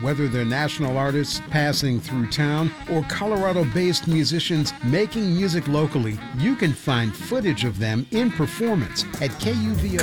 Whether they're national artists passing through town or Colorado-based musicians making music locally, you can find footage of them in performance at KUVO.